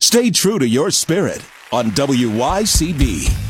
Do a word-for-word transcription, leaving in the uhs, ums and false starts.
Stay true to your spirit on W Y C B.